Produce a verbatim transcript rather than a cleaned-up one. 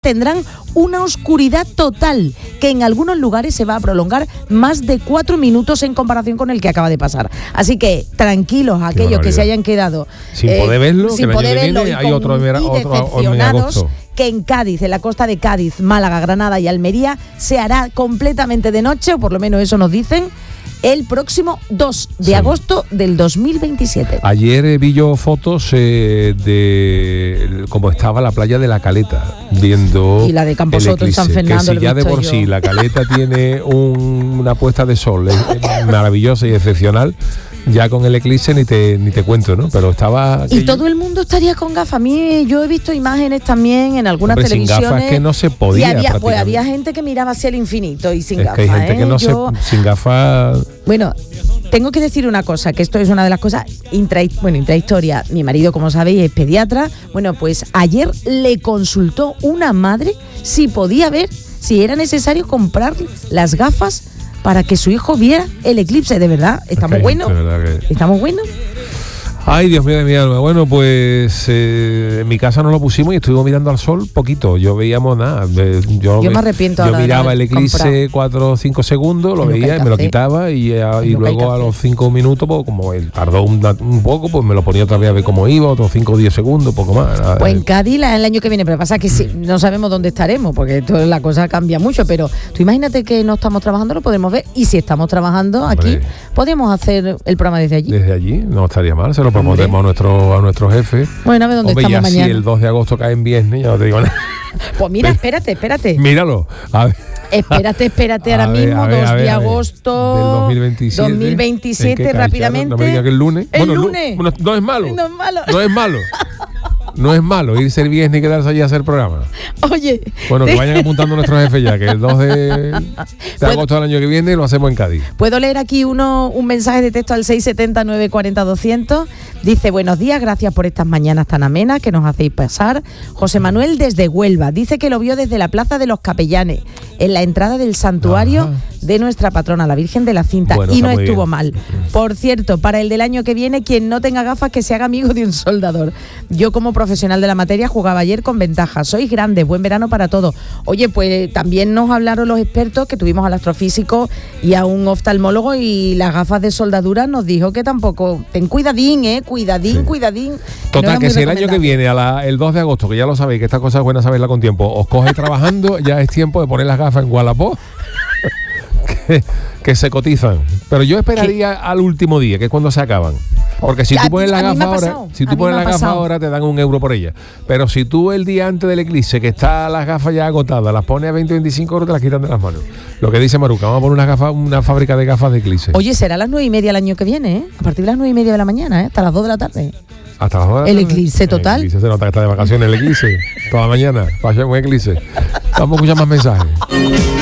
tendrán una oscuridad total que en algunos lugares se va a prolongar más de cuatro minutos en comparación con el que acaba de pasar. Así que tranquilos aquellos que se hayan quedado sin eh, poder verlo, sin que poder verlo viene, y, hay con, otro, y otro, decepcionados otro que en Cádiz, en la costa de Cádiz, Málaga, Granada y Almería se hará completamente de noche, o por lo menos eso nos dicen, el próximo dos de sí. agosto del dos mil veintisiete. Ayer eh, vi yo fotos eh, de cómo estaba la playa de La Caleta, viendo y la de Camposoto en San Fernando. Que si ya de por yo. sí La Caleta tiene un, una puesta de sol es, es maravillosa y excepcional, ya con el eclipse ni te ni te cuento, ¿no? Pero estaba aquello. Y todo el mundo estaría con gafas. A mí yo he visto imágenes también en algunas Hombre, televisiones. Sin gafas que no se podía. Y había, pues había gente que miraba hacia el infinito y sin es gafas. Que hay gente ¿eh? que no yo, se sin gafas. Bueno, tengo que decir una cosa, que esto es una de las cosas intra, bueno, intrahistoria. Mi marido, como sabéis, es pediatra. Bueno, pues ayer le consultó una madre si podía ver, si era necesario comprar las gafas para que su hijo viera el eclipse. De verdad, estamos okay, buenos. Que... Estamos buenos. Ay, Dios mío de mi alma. Bueno, pues eh, en mi casa nos lo pusimos y estuvimos mirando al sol poquito. Yo veíamos nada. Yo, yo me arrepiento Yo ahora miraba de el eclipse comprado. cuatro o cinco segundos, lo veía y me lo quitaba y, a, y luego a los cinco minutos, pues como él tardó un, un poco, pues me lo ponía otra vez a ver cómo iba, otros cinco o diez segundos, poco más. Pues en Cádiz el año que viene, pero pasa que sí, no sabemos dónde estaremos, porque toda la cosa cambia mucho, pero tú imagínate que no estamos trabajando, lo podemos ver, y si estamos trabajando aquí, Hombre. podemos hacer el programa desde allí. Desde allí, no estaría mal, se lo prometemos a nuestro, a nuestro jefe. Bueno, a ver dónde Hombre, estamos ya mañana. Si el dos de agosto cae en viernes, ya no te digo nada. Pues mira, espérate, espérate. Míralo. A ver. Espérate, espérate, ahora ver, mismo, ver, dos ver, de agosto del dos mil veintisiete. dos mil veintisiete, rápidamente. No me digas que el lunes. El bueno, lunes. No, no es malo. No es malo. No es malo. No es malo irse el viernes y quedarse allí a hacer programa. Oye. Bueno, que vayan apuntando nuestros jefes ya, que el dos de, de agosto del año que viene lo hacemos en Cádiz. Puedo leer aquí uno un mensaje de texto al seis siete cero, nueve cuatro cero, doscientos. Dice, buenos días, gracias por estas mañanas tan amenas que nos hacéis pasar. José Manuel desde Huelva, dice que lo vio desde la Plaza de los Capellanes, en la entrada del santuario Ajá. de nuestra patrona, la Virgen de la Cinta, bueno, y no estuvo bien. mal. Por cierto, para el del año que viene, quien no tenga gafas que se haga amigo de un soldador. Yo como profesional de la materia jugaba ayer con ventaja. Sois grandes, buen verano para todos. Oye, pues también nos hablaron los expertos, que tuvimos al astrofísico y a un oftalmólogo, y las gafas de soldadura nos dijo que tampoco, ten cuidadín, eh, cuidadín, sí. cuidadín. Total, no que si el año que viene, a la, el dos de agosto, que ya lo sabéis, que estas cosas es buenas saberla con tiempo, os coge trabajando, ya es tiempo de poner las gafas en Wallapop. que, que se cotizan. Pero yo esperaría ¿Qué? al último día, que es cuando se acaban. Porque si tú pones la gafa ahora, si tú pones la gafa ahora te dan un euro por ella. Pero si tú el día antes del eclipse, que está las gafas ya agotadas, las pones a veinte o veinticinco euros, te las quitan de las manos. Lo que dice Maruca, vamos a poner una gafa, una fábrica de gafas de eclipse. Oye, será a las nueve y media el año que viene, ¿eh? A partir de las nueve y media de la mañana, ¿eh? Hasta las dos de la tarde. Hasta las dos de la tarde. El eclipse total. El eclipse se nota que está de vacaciones el eclipse. Toda la mañana, vaya un eclipse. Vamos a escuchar más mensajes.